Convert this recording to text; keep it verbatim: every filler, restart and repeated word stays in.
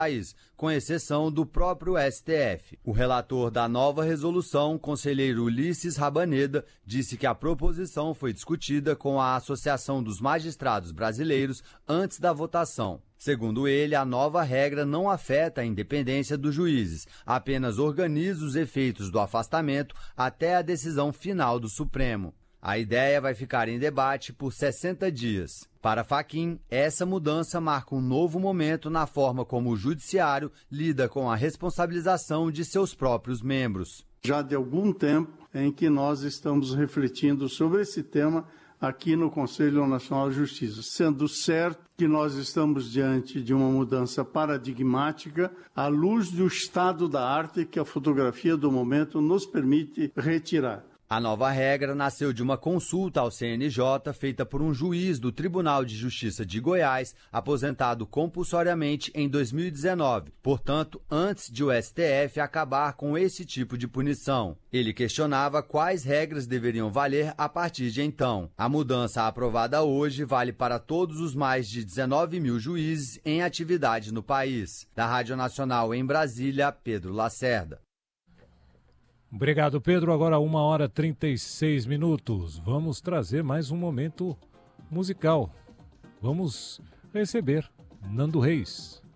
país, com exceção do próprio S T F. O relator da nova resolução, conselheiro Ulisses Rabaneda, disse que a proposição foi discutida com a Associação dos Magistrados Brasileiros antes da votação. Segundo ele, a nova regra não afeta a independência dos juízes, apenas organiza os efeitos do afastamento até a decisão final do Supremo. A ideia vai ficar em debate por sessenta dias. Para Fachin, essa mudança marca um novo momento na forma como o judiciário lida com a responsabilização de seus próprios membros. Já de algum tempo em que nós estamos refletindo sobre esse tema aqui no Conselho Nacional de Justiça, sendo certo que nós estamos diante de uma mudança paradigmática à luz do estado da arte que a fotografia do momento nos permite retirar. A nova regra nasceu de uma consulta ao C N J feita por um juiz do Tribunal de Justiça de Goiás, aposentado compulsoriamente em dois mil e dezenove, portanto, antes de o S T F acabar com esse tipo de punição. Ele questionava quais regras deveriam valer a partir de então. A mudança aprovada hoje vale para todos os mais de dezenove mil juízes em atividade no país. Da Rádio Nacional em Brasília, Pedro Lacerda. Obrigado, Pedro. Agora uma hora e trinta e seis minutos. Vamos trazer mais um momento musical. Vamos receber Nando Reis.